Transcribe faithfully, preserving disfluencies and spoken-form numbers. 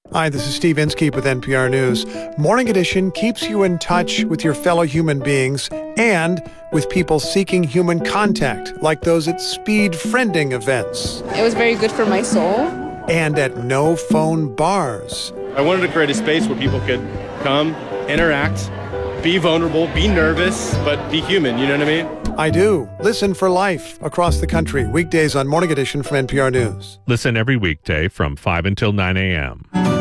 Hi, this is Steve Inskeep with N P R News. Morning Edition keeps you in touch with your fellow human beings and with people seeking human contact, like those at speed friending events. It was very good for my soul. And at no-phone bars. I wanted to create a space where people could come, interact, be vulnerable, be nervous, but be human, you know what I mean? I do. Listen for life across the country. Weekdays on Morning Edition from N P R News. Listen every weekday from five until nine a.m.